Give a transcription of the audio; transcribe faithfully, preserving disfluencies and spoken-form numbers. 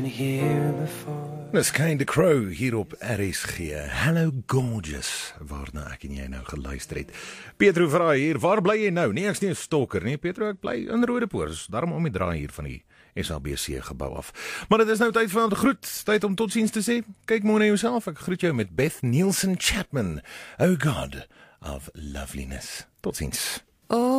been here before. Dis Kind of Crow hier op R S G. Hello Gorgeous, waarna ek en jy nou geluister het. Petro vra hier, waar bly jy nou? Nee, ek's nie 'n stalker nie, Petro, ek bly in Roodepoort. Daarom om die draai hier van die S A B C gebou af. Maar dit is nou tyd vir ons te groet, tyd om totsiens te sê. Kyk mooi na jouself, ek groet jou met Beth Nielsen Chapman. Oh God of Loveliness. Totsiens. Oh.